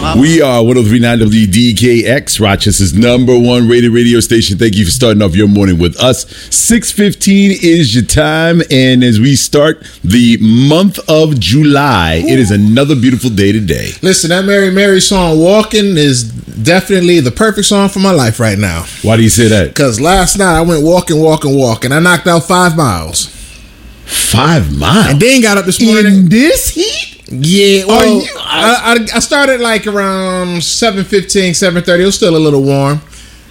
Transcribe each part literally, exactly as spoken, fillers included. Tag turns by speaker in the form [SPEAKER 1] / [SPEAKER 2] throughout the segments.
[SPEAKER 1] We are one oh three point nine W D K X, Rochester's number one rated radio station. Thank you for starting off your morning with us. six fifteen is your time, and as we start the month of July, Ooh. It is another beautiful day today.
[SPEAKER 2] Listen, that Mary Mary song, Walking, is definitely the perfect song for my life right now.
[SPEAKER 1] Why do you say that?
[SPEAKER 2] Because last night I went walking, walking, walking. I knocked out five miles.
[SPEAKER 1] Five miles?
[SPEAKER 2] And then got up this morning.
[SPEAKER 1] In this heat?
[SPEAKER 2] Yeah, well,
[SPEAKER 1] you,
[SPEAKER 2] I, I, I started like around seven fifteen, seven thirty. It was still a little warm.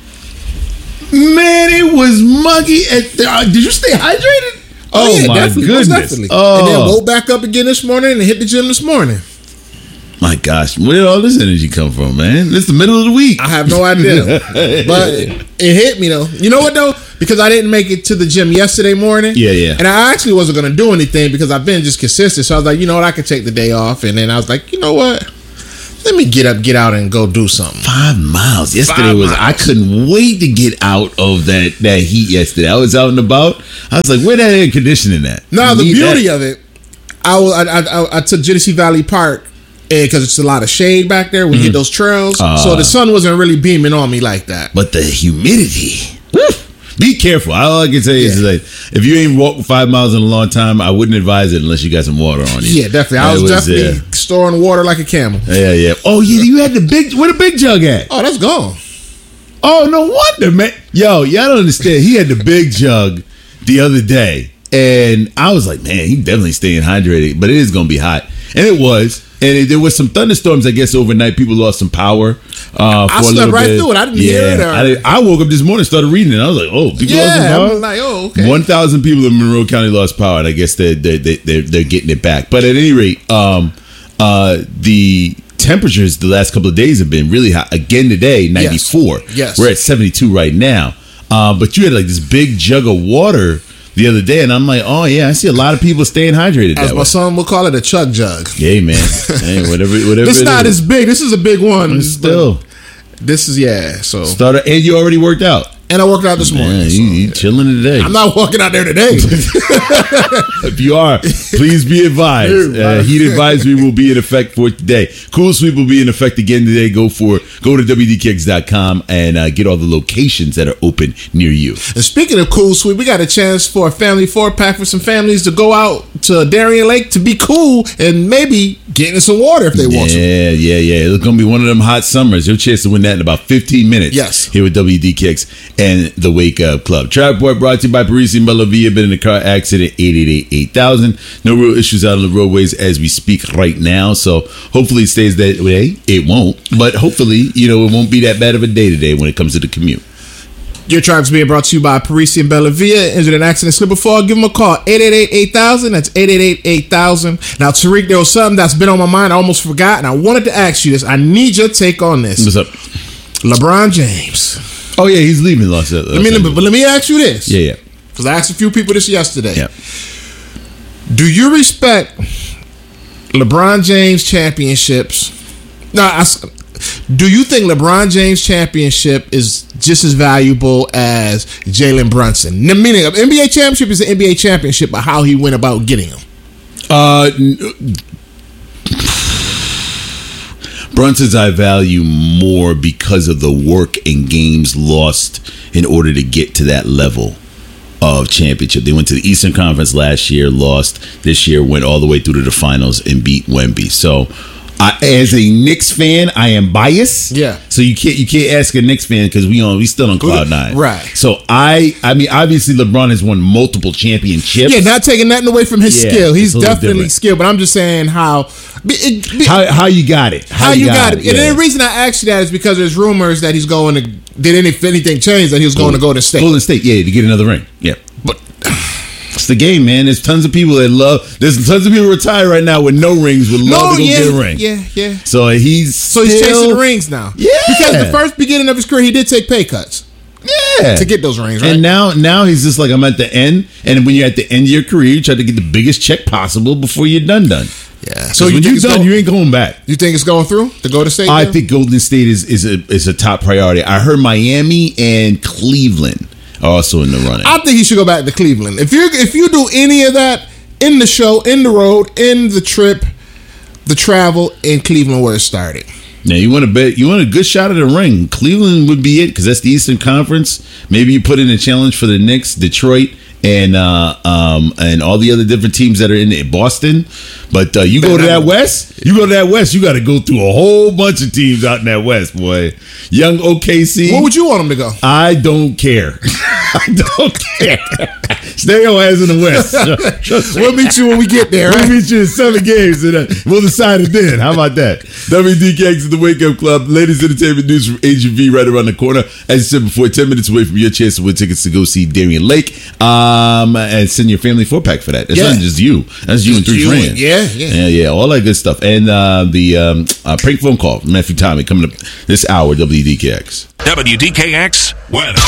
[SPEAKER 1] Man, it was muggy. At the, uh, did you stay hydrated?
[SPEAKER 2] Oh, oh yeah,
[SPEAKER 1] my
[SPEAKER 2] definitely,
[SPEAKER 1] goodness.
[SPEAKER 2] Definitely.
[SPEAKER 1] Oh.
[SPEAKER 2] And then woke back up again this morning and hit the gym this morning.
[SPEAKER 1] My gosh, where did all this energy come from, man? It's the middle of the week.
[SPEAKER 2] I have no idea. But it hit me, though. You know what, though? Because I didn't make it to the gym yesterday morning.
[SPEAKER 1] Yeah, yeah.
[SPEAKER 2] And I actually wasn't going to do anything because I've been just consistent. So I was like, you know what? I can take the day off. And then I was like, you know what? Let me get up, get out, and go do something.
[SPEAKER 1] Five miles. Yesterday
[SPEAKER 2] Five
[SPEAKER 1] was,
[SPEAKER 2] miles.
[SPEAKER 1] I couldn't wait to get out of that, that heat yesterday. I was out and about. I was like, where that air conditioning at?
[SPEAKER 2] Now, the
[SPEAKER 1] Need
[SPEAKER 2] beauty
[SPEAKER 1] that.
[SPEAKER 2] of it, I, was, I, I, I took Genesee Valley Park. Because it's a lot of shade back there. We mm-hmm. hit those trails. Uh, so the sun wasn't really beaming on me like that.
[SPEAKER 1] But the humidity. Woo, be careful. All I can say yeah. is like, if you ain't walked five miles in a long time, I wouldn't advise it unless you got some water on you.
[SPEAKER 2] Yeah, definitely. I was, was definitely uh, storing water like a camel.
[SPEAKER 1] Yeah, yeah. Oh, yeah, you had the big, where the big jug at?
[SPEAKER 2] Oh, that's gone.
[SPEAKER 1] Oh, no wonder, man. Yo, y'all don't understand. He had the big jug the other day. And I was like, man, he definitely staying hydrated. But it is going to be hot. And it was. And it, there was some thunderstorms, I guess, overnight. People lost some power. Uh, for
[SPEAKER 2] I
[SPEAKER 1] a
[SPEAKER 2] slept right
[SPEAKER 1] bit.
[SPEAKER 2] through it. I didn't
[SPEAKER 1] yeah,
[SPEAKER 2] hear it. Or...
[SPEAKER 1] I, did, I woke up this morning, started reading it. I was like, oh, people
[SPEAKER 2] yeah,
[SPEAKER 1] lost some power?
[SPEAKER 2] I'm like, oh, okay.
[SPEAKER 1] one thousand people in Monroe County lost power, and I guess they're, they're, they're, they're getting it back. But at any rate, um, uh, the temperatures the last couple of days have been really hot. Again today, ninety-four.
[SPEAKER 2] Yes. yes.
[SPEAKER 1] We're at seventy-two right now. Uh, but you had like this big jug of water the other day, and I'm like, oh yeah, I see a lot of people staying hydrated.
[SPEAKER 2] As
[SPEAKER 1] that
[SPEAKER 2] my
[SPEAKER 1] way.
[SPEAKER 2] son will call it, a chug jug.
[SPEAKER 1] Yeah, man. Hey, whatever, whatever.
[SPEAKER 2] This is not as big. This is a big one.
[SPEAKER 1] But still,
[SPEAKER 2] this is yeah. So
[SPEAKER 1] started, and you already worked out.
[SPEAKER 2] And I worked out this morning.
[SPEAKER 1] Man,
[SPEAKER 2] so,
[SPEAKER 1] you, you
[SPEAKER 2] yeah.
[SPEAKER 1] chilling today.
[SPEAKER 2] I'm not walking out there today.
[SPEAKER 1] If you are, please be advised. Uh, heat advisory will be in effect for today. Cool Sweep will be in effect again today. Go for go to W D K X dot com and uh, get all the locations that are open near you.
[SPEAKER 2] And speaking of Cool Sweep, we got a chance for a family four pack for some families to go out to Darien Lake to be cool and maybe get in some water if they want to.
[SPEAKER 1] Yeah, yeah, yeah. It's going to be one of them hot summers. Your chance to win that in about fifteen minutes.
[SPEAKER 2] Yes.
[SPEAKER 1] Here with W D K X and the Wake Up Club. Trap Boy brought to you by Parisi and Bellavia. Been in a car accident, eight eight eight, eight thousand. No real issues out on the roadways as we speak right now. So hopefully it stays that way. It won't. But hopefully, you know, it won't be that bad of a day today when it comes to the commute.
[SPEAKER 2] Your Tribe's being brought to you by Parisi and Bellavia. Injured in an accident, slip or fall, give them a call. eight eight eight, eight thousand. That's eight eight eight, eight thousand. Now, Tariq, there was something that's been on my mind. I almost forgot, and I wanted to ask you this. I need your take on this.
[SPEAKER 1] What's up?
[SPEAKER 2] LeBron James.
[SPEAKER 1] Oh, yeah, he's leaving Los Angeles.
[SPEAKER 2] Let me, let me, but let me ask you this.
[SPEAKER 1] Yeah, yeah.
[SPEAKER 2] Because I asked a few people this yesterday.
[SPEAKER 1] Yeah.
[SPEAKER 2] Do you respect LeBron James championships? No, I, do you think LeBron James championship is just as valuable as Jalen Brunson? The meaning of N B A championship is an N B A championship, but how he went about getting them.
[SPEAKER 1] Uh, Brunson's I value more because of the work and games lost in order to get to that level of championship. They went to the Eastern Conference last year, lost. This year went all the way through to the finals and beat Wemby. So, I, as a Knicks fan, I am biased.
[SPEAKER 2] Yeah.
[SPEAKER 1] So you can't you can't ask a Knicks fan because we on we still on cloud nine.
[SPEAKER 2] Right.
[SPEAKER 1] So I I mean obviously LeBron has won multiple championships.
[SPEAKER 2] Yeah, not taking nothing away from his
[SPEAKER 1] Yeah,
[SPEAKER 2] skill. He's definitely
[SPEAKER 1] different.
[SPEAKER 2] skilled, but I'm just saying how it, it,
[SPEAKER 1] How how you got it?
[SPEAKER 2] How, how you got, got it?
[SPEAKER 1] it.
[SPEAKER 2] And
[SPEAKER 1] yeah.
[SPEAKER 2] the reason I asked you that is because there's rumors that he's going to. Did any, if anything change that he was going to Golden State?
[SPEAKER 1] Golden State, yeah, to get another ring. Yeah, but it's the game, man. There's tons of people that love. There's tons of people retired right now with no rings would love
[SPEAKER 2] no,
[SPEAKER 1] to go
[SPEAKER 2] yeah,
[SPEAKER 1] get a ring.
[SPEAKER 2] Yeah, yeah.
[SPEAKER 1] So he's
[SPEAKER 2] so he's
[SPEAKER 1] still,
[SPEAKER 2] chasing the rings now.
[SPEAKER 1] Yeah,
[SPEAKER 2] because the first beginning of his career, he did take pay cuts.
[SPEAKER 1] Yeah,
[SPEAKER 2] to get those rings, right?
[SPEAKER 1] And now, now he's just like, I'm at the end. And when you're at the end of your career, you try to get the biggest check possible before you're done, done.
[SPEAKER 2] Yeah.
[SPEAKER 1] So when you're done,
[SPEAKER 2] going,
[SPEAKER 1] you ain't going back.
[SPEAKER 2] You think it's going through to Golden State?
[SPEAKER 1] I
[SPEAKER 2] then?
[SPEAKER 1] think Golden State is is a is a top priority. I heard Miami and Cleveland are also in the running.
[SPEAKER 2] I think he should go back to Cleveland. If you if you do any of that in the show, in the road, in the trip, the travel in Cleveland where it started.
[SPEAKER 1] Yeah, you want to bet? You want a good shot at a ring? Cleveland would be it because that's the Eastern Conference. Maybe you put in a challenge for the Knicks, Detroit, and uh, um, and all the other different teams that are in it, Boston. But uh, you go to that West, you go to that West, you got to go through a whole bunch of teams out in that West, boy. Young O K C.
[SPEAKER 2] Where would you want them to go?
[SPEAKER 1] I don't care. I don't care. Stay your ass in the West.
[SPEAKER 2] We'll meet you when we get there. Right?
[SPEAKER 1] We'll meet you in seven games, and uh, we'll decide it then. How about that? W D K X is the Wake Up Club. Latest entertainment news from Agent V right around the corner. As you said before, ten minutes away from your chance to win tickets to go see Darian Lake. Um, and send your family four pack for that. It's yeah. not just you. That's you and three you friends.
[SPEAKER 2] And, yeah, yeah,
[SPEAKER 1] yeah, yeah. All that good stuff. And uh, the um, uh, prank phone call from Matthew Tommy coming up this hour. W D K X.
[SPEAKER 3] W D K X weather.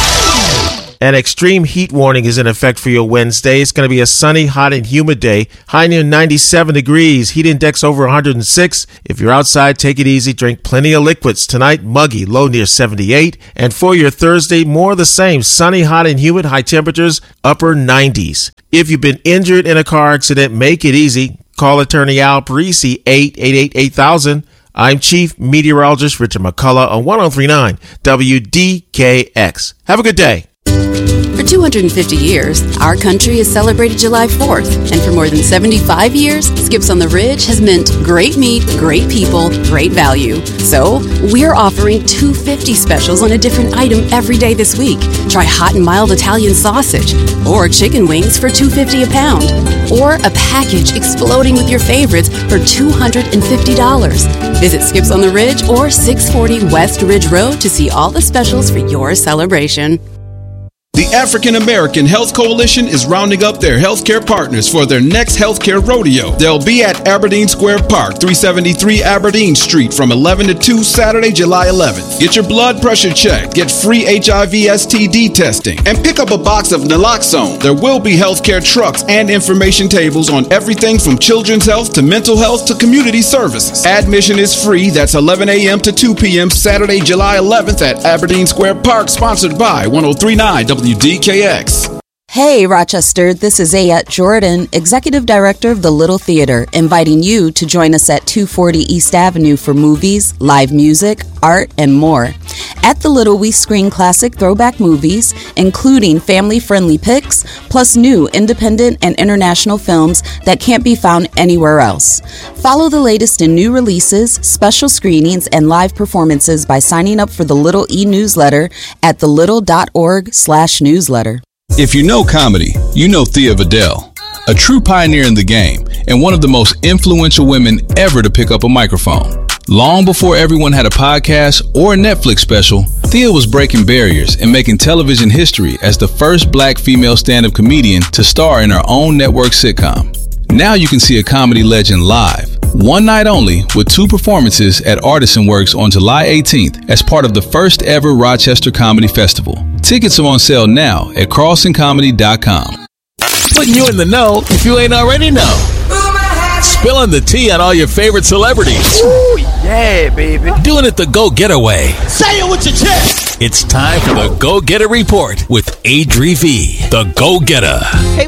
[SPEAKER 4] An extreme heat warning is in effect for your Wednesday. It's going to be a sunny, hot, and humid day. High near ninety-seven degrees. Heat index over one hundred six. If you're outside, take it easy. Drink plenty of liquids. Tonight, muggy, low near seventy-eight. And for your Thursday, more of the same. Sunny, hot, and humid. High temperatures, upper nineties. If you've been injured in a car accident, make it easy. Call attorney Al Parisi, eight eight eight, eight thousand. I'm Chief Meteorologist Richard McCullough on one oh three point nine W D K X. Have a good day.
[SPEAKER 5] For two hundred fifty years, our country has celebrated July fourth. And for more than seventy-five years, Skips on the Ridge has meant great meat, great people, great value. So, we're offering two hundred fifty specials on a different item every day this week. Try hot and mild Italian sausage, or chicken wings for two dollars and fifty cents a pound, or a package exploding with your favorites for two hundred fifty dollars. Visit Skips on the Ridge or six forty West Ridge Road to see all the specials for your celebration.
[SPEAKER 6] The African American Health Coalition is rounding up their healthcare partners for their next healthcare rodeo. They'll be at Aberdeen Square Park, three seventy-three Aberdeen Street from eleven to two, Saturday, July eleventh. Get your blood pressure checked, get free H I V S T D testing, and pick up a box of naloxone. There will be healthcare trucks and information tables on everything from children's health to mental health to community services. Admission is free. That's eleven a.m. to two p.m. Saturday, July eleventh at Aberdeen Square Park, sponsored by one oh three point nine W D K X.
[SPEAKER 5] Hey, Rochester, this is Ayette Jordan, Executive Director of the Little Theater, inviting you to join us at two forty East Avenue for movies, live music, art, and more. At the Little, we screen classic throwback movies, including family-friendly picks, plus new independent and international films that can't be found anywhere else. Follow the latest in new releases, special screenings, and live performances by signing up for the Little e-newsletter at thelittle.org slash newsletter.
[SPEAKER 7] If you know comedy, you know Thea Vidal, a true pioneer in the game and one of the most influential women ever to pick up a microphone. Long before everyone had a podcast or a Netflix special, Thea was breaking barriers and making television history as the first black female stand-up comedian to star in her own network sitcom. Now you can see a comedy legend live, one night only, with two performances at Artisan Works on July eighteenth as part of the first ever Rochester Comedy Festival. Tickets are on sale now at carlson comedy dot com.
[SPEAKER 8] Putting you in the know if you ain't already know. Spilling the tea on all your favorite celebrities.
[SPEAKER 9] Ooh, yeah, baby.
[SPEAKER 8] Doing it the go-getaway.
[SPEAKER 9] Say it with your chest.
[SPEAKER 8] It's time for the Go Getter Report with Adri V, the Go Getter.
[SPEAKER 9] Hey,